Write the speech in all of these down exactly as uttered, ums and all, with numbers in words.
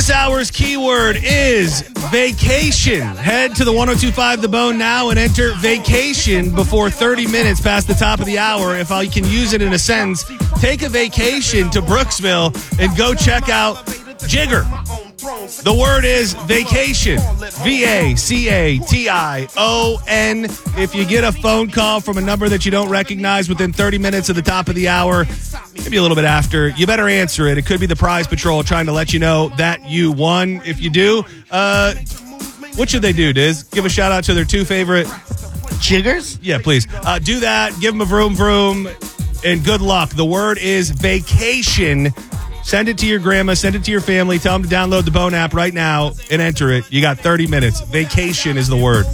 This hour's keyword is vacation. Head to the one oh two point five The Bone now and enter vacation before thirty minutes past the top of the hour. If I can use it in a sentence, take a vacation to Brooksville and go check out Jigger. The word is vacation. V A C A T I O N. If you get a phone call from a number that you don't recognize within thirty minutes of the top of the hour, maybe a little bit after, you better answer it. It could be the Prize Patrol trying to let you know that you won. If you do, uh, what should they do, Diz? Give a shout out to their two favorite Jiggers? Yeah, please. Uh, do that. Give them a vroom vroom and good luck. The word is vacation. Send it to your grandma. Send it to your family. Tell them to download the Bone app right now and enter it. You got thirty minutes. Vacation is the word.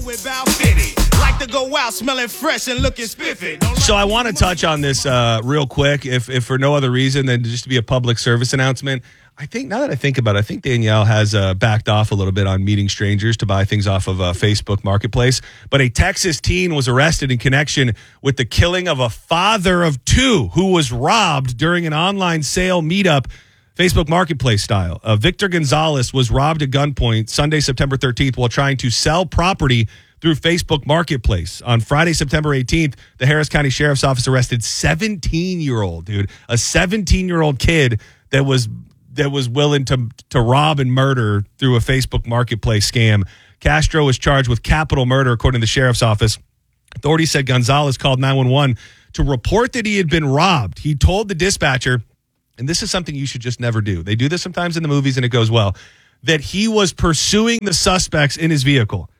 So I want to touch on this uh, real quick, if, if for no other reason than just to be a public service announcement. I think, now that I think about it, I think Danielle has uh, backed off a little bit on meeting strangers to buy things off of uh, Facebook Marketplace. But a Texas teen was arrested in connection with the killing of a father of two who was robbed during an online sale meetup, Facebook Marketplace style. Uh, Victor Gonzalez was robbed at gunpoint Sunday, September thirteenth, while trying to sell property through Facebook Marketplace. On Friday, September eighteenth, the Harris County Sheriff's Office arrested seventeen-year-old, dude, a seventeen-year-old kid that was that was willing to to rob and murder through a Facebook Marketplace scam. Castro was charged with capital murder, according to the Sheriff's Office. Authorities said Gonzalez called nine one one to report that he had been robbed. He told the dispatcher, and this is something you should just never do. They do this sometimes in the movies and it goes well, that he was pursuing the suspects in his vehicle.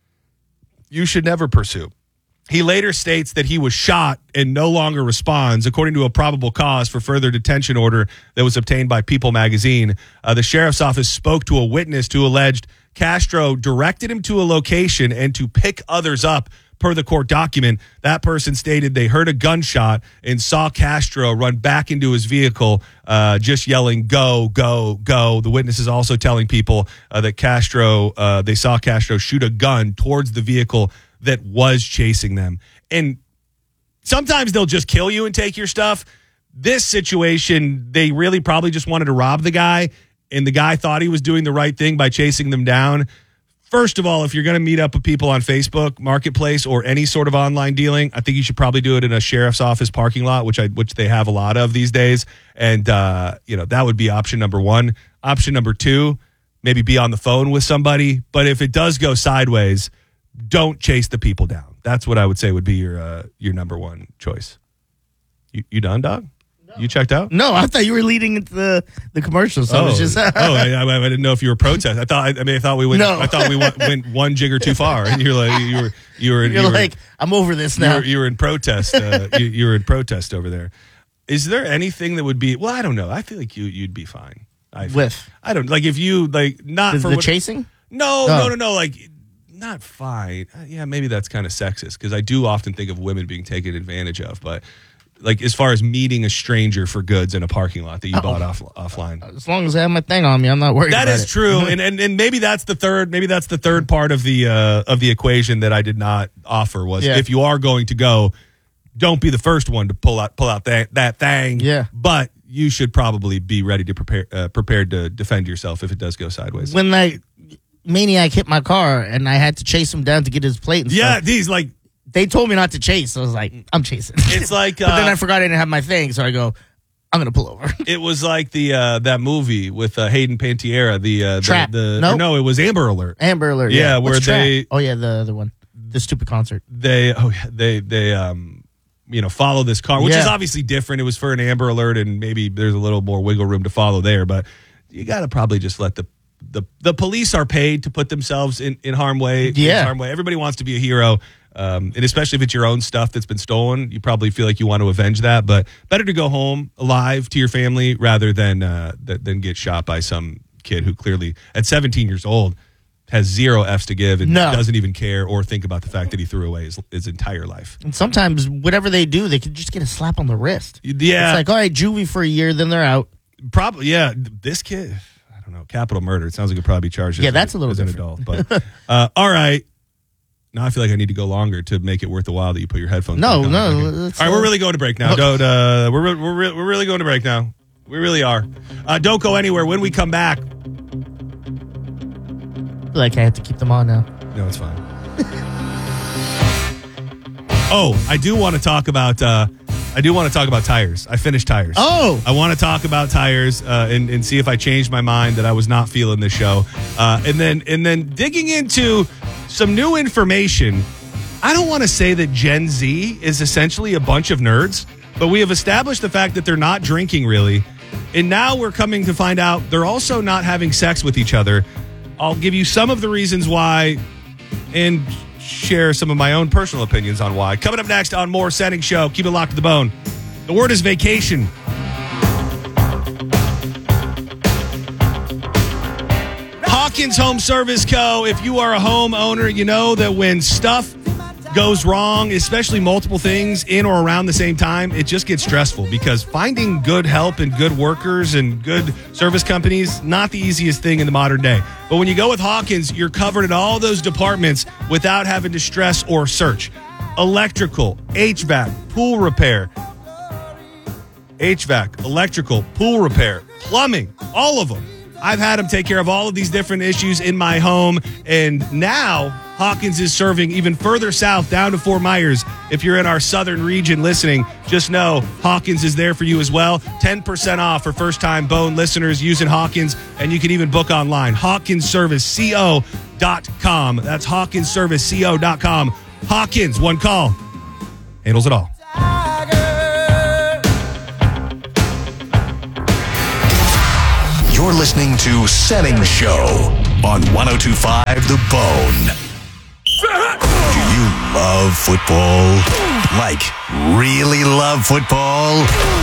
You should never pursue. He later states that he was shot and no longer responds, according to a probable cause for further detention order that was obtained by People magazine. Uh, the sheriff's office spoke to a witness who alleged Castro directed him to a location and to pick others up. Per the court document, that person stated they heard a gunshot and saw Castro run back into his vehicle, uh, just yelling, go, go, go. The witness is also telling people uh, that Castro, uh, they saw Castro shoot a gun towards the vehicle that was chasing them. And sometimes they'll just kill you and take your stuff. This situation, they really probably just wanted to rob the guy, and the guy thought he was doing the right thing by chasing them down. First of all, if you're going to meet up with people on Facebook Marketplace or any sort of online dealing, I think you should probably do it in a sheriff's office parking lot, which I which they have a lot of these days. And, uh, you know, that would be option number one. Option number two, maybe be on the phone with somebody. But if it does go sideways, don't chase the people down. That's what I would say would be your uh, your number one choice. You, you done, dog? No. You checked out? No, I thought you were leading into the, the commercial. So oh, I was just oh, I, I, I didn't know if you were protesting. I thought. I, I mean, I thought we went. No. I thought we went, went one jigger too far, and you're like, you were, you were, you're you like, were, I'm over this you now. were, you were in protest. Uh, you, you were in protest over there. Is there anything that would be? Well, I don't know. I feel like you you'd be fine. I feel, with I don't like if you like not the, for the what, chasing. No, oh. no, no, no. Like. Not fine. Yeah, maybe that's kind of sexist because I do often think of women being taken advantage of. But like as far as meeting a stranger for goods in a parking lot that you Uh-oh. bought off offline, as long as I have my thing on me, I'm not worried. That about is it. true, and, and and maybe that's the third. Maybe that's the third part of the uh, of the equation that I did not offer was yeah. if you are going to go, don't be the first one to pull out pull out that that thing. Yeah, but you should probably be ready to prepare uh, prepared to defend yourself if it does go sideways. When I. Maniac hit my car and I had to chase him down to get his plate and yeah, stuff. these like they told me not to chase. So I was like, I'm chasing. It's like but uh, then I forgot I didn't have my thing, so I go, I'm gonna pull over. It was like the uh, that movie with uh, Hayden Panettiere, the uh, Trap. The, the nope. no, it was Amber Alert. Amber Alert. Yeah, yeah. where What's they Trap? Oh yeah, the other one, the stupid concert. They oh yeah, they they um you know follow this car, which yeah. is obviously different. It was for an Amber Alert, and maybe there's a little more wiggle room to follow there, but you got to probably just let the The the police are paid to put themselves in, in harm way. Yeah. In harm way. Everybody wants to be a hero. Um, and especially if it's your own stuff that's been stolen, you probably feel like you want to avenge that. But better to go home alive to your family rather than uh, th- than get shot by some kid who clearly, at seventeen years old, has zero F's to give and no. doesn't even care or think about the fact that he threw away his, his entire life. And sometimes whatever they do, they could just get a slap on the wrist. Yeah. It's like, all right, juvie for a year, then they're out. Probably, yeah. This kid... I don't know, capital murder. It sounds like it'd probably be charged yeah, as, that's a little as an different. adult. But uh, all right. Now I feel like I need to go longer to make it worth the while that you put your headphones no, back on. No, no. All right, uh, we're really going to break now. Don't, uh, we're, re- we're, re- we're really going to break now. We really are. Uh, don't go anywhere. When we come back, like I had to keep them on now. No, it's fine. Oh, I do want to talk about. Uh, I do want to talk about tires. I finished tires. Oh, I want to talk about tires uh, and, and see if I changed my mind that I was not feeling this show. Uh, and then and then digging into some new information. I don't want to say that Gen Z is essentially a bunch of nerds, but we have established the fact that they're not drinking really. And now we're coming to find out they're also not having sex with each other. I'll give you some of the reasons why and share some of my own personal opinions on why. Coming up next on more Setting Show. Keep it locked to the bone. The word is vacation. Hawkins Home Service Co. If you are a homeowner, you know that when stuff goes wrong, especially multiple things in or around the same time, it just gets stressful because finding good help and good workers and good service companies, not the easiest thing in the modern day. But when you go with Hawkins, you're covered in all those departments without having to stress or search. Electrical, H V A C, pool repair, H V A C, electrical, pool repair, plumbing, all of them. I've had them take care of all of these different issues in my home, and now Hawkins is serving even further south down to Fort Myers. If you're in our southern region listening, just know Hawkins is there for you as well. ten percent off for first-time Bone listeners using Hawkins, and you can even book online. Hawkins Service Co dot com. That's Hawkins Service Co dot com. Hawkins, one call, handles it all. You're listening to Setting Show on one oh two point five The Bone. Do you love football? Like, really love football?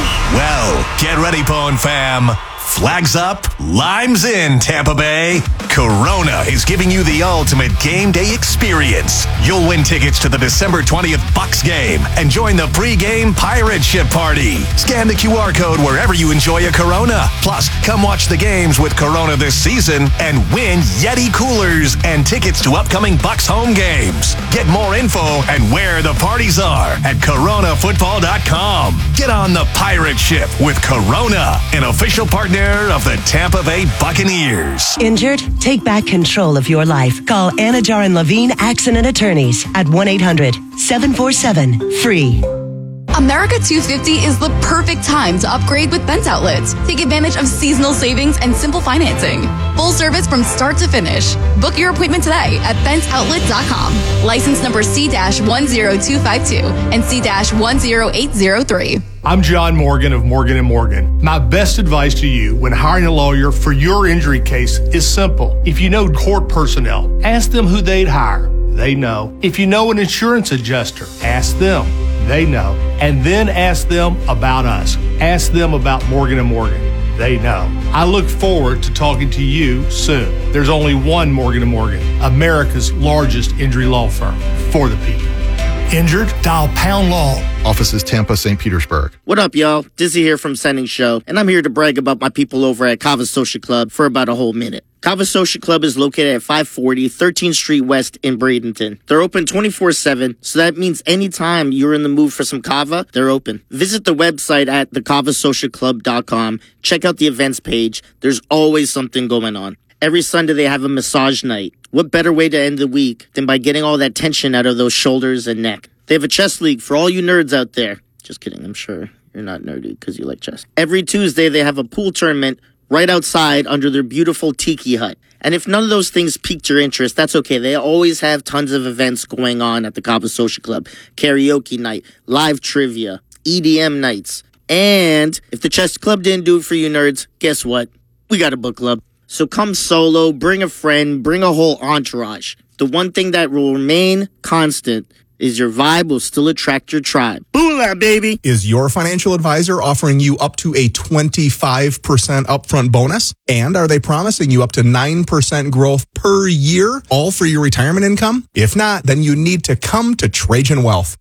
Well, get ready, Bone fam. Flags up, limes in, Tampa Bay. Corona is giving you the ultimate game day experience. You'll win tickets to the December twentieth Bucks game and join the pre-game pirate ship party. Scan the Q R code wherever you enjoy a Corona. Plus, come watch the games with Corona this season and win Yeti coolers and tickets to upcoming Bucks home games. Get more info and where the parties are at corona football dot com. Get on the pirate ship with Corona, an official partner of the Tampa Bay Buccaneers. Injured? Take back control of your life. Call Anna Jar and Levine Accident Attorneys at one eight hundred seven four seven free. America two fifty is the perfect time to upgrade with Bent Outlets. Take advantage of seasonal savings and simple financing. Full service from start to finish. Book your appointment today at bent outlet dot com. License number C one zero two five two and C one zero eight zero three. I'm John Morgan of Morgan and Morgan. My best advice to you when hiring a lawyer for your injury case is simple. If you know court personnel, ask them who they'd hire. They know. If you know an insurance adjuster, ask them. They know. And then ask them about us. Ask them about Morgan and Morgan. They know. I look forward to talking to you soon. There's only one Morgan and Morgan, America's largest injury law firm for the people. Injured? Dial Pound Law. Offices Tampa, Saint Petersburg. What up, y'all? Dizzy here from Setting Show, and I'm here to brag about my people over at Kava Social Club for about a whole minute. Kava Social Club is located at five forty thirteenth Street West in Bradenton. They're open twenty-four seven, so that means anytime you're in the mood for some kava, they're open. Visit the website at the kava social club dot com. Check out the events page. There's always something going on. Every Sunday they have a massage night. What better way to end the week than by getting all that tension out of those shoulders and neck? They have a chess league for all you nerds out there. Just kidding, I'm sure you're not nerdy because you like chess. Every Tuesday they have a pool tournament right outside under their beautiful tiki hut. And if none of those things piqued your interest, that's okay. They always have tons of events going on at the Kava Social Club. Karaoke night, live trivia, E D M nights. And if the chess club didn't do it for you nerds, guess what? We got a book club. So come solo, bring a friend, bring a whole entourage. The one thing that will remain constant is your vibe will still attract your tribe. Boolah, baby! Is your financial advisor offering you up to a twenty-five percent upfront bonus? And are they promising you up to nine percent growth per year, all for your retirement income? If not, then you need to come to Trajan Wealth.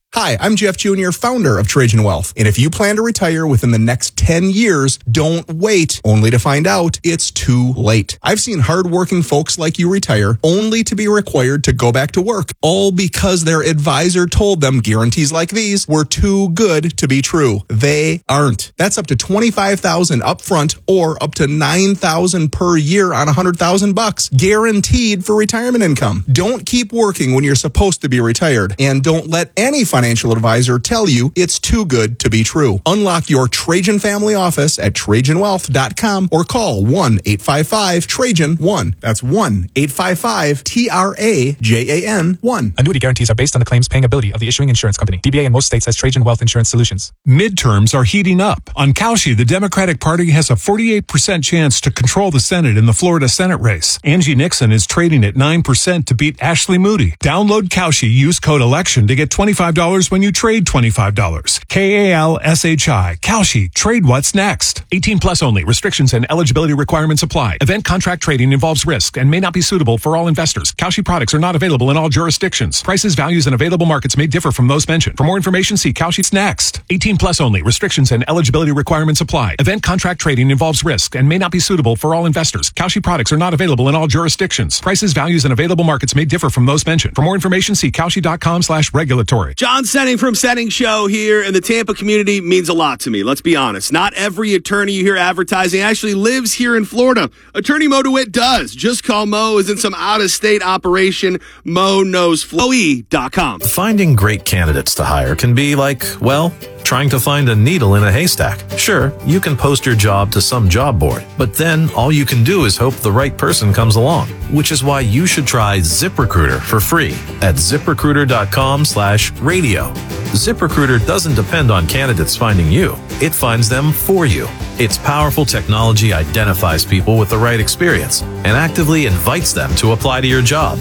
Hi, I'm Jeff Junior, founder of Trajan Wealth. And if you plan to retire within the next ten years, don't wait only to find out it's too late. I've seen hardworking folks like you retire only to be required to go back to work, all because their advisor told them guarantees like these were too good to be true. They aren't. That's up to twenty-five thousand dollars upfront or up to nine thousand dollars per year on one hundred thousand bucks, guaranteed for retirement income. Don't keep working when you're supposed to be retired, and don't let any financial advisor tell you it's too good to be true. Unlock your Trajan family office at Trajan Wealth dot com or call one eight five five Trajan one. That's one eight five five T R A J A N one. Annuity guarantees are based on the claims paying ability of the issuing insurance company. D B A in most states has Trajan Wealth Insurance Solutions. Midterms are heating up. On Cauchy, the Democratic Party has a forty-eight percent chance to control the Senate in the Florida Senate race. Angie Nixon is trading at nine percent to beat Ashley Moody. Download Cauchy, use code ELECTION to get twenty-five dollars when you trade twenty-five dollars. K A L S H I. Cauchy. Trade what's next. eighteen plus only. Restrictions and eligibility requirements apply. Event contract trading involves risk and may not be suitable for all investors. Cauchy products are not available in all jurisdictions. Prices, values, and available markets may differ from those mentioned. For more information, see Cauchy's next. eighteen plus only. Restrictions and eligibility requirements apply. Event contract trading involves risk and may not be suitable for all investors. Cauchy products are not available in all jurisdictions. Prices, values, and available markets may differ from those mentioned. For more information, see Cauchy.com slash regulatory. John Senning from Senning Show here in the Tampa community means a lot to me. Let's be honest. Not every attorney you hear advertising actually lives here in Florida. Attorney Mo DeWitt does. Just call Mo is in some out-of-state operation. Mo knows Flo E dot com. Finding great candidates to hire can be like, well, trying to find a needle in a haystack. Sure, you can post your job to some job board, but then all you can do is hope the right person comes along, which is why you should try ZipRecruiter for free at ZipRecruiter.com slash radio. ZipRecruiter doesn't depend on candidates finding you. It finds them for you. Its powerful technology identifies people with the right experience and actively invites them to apply to your job.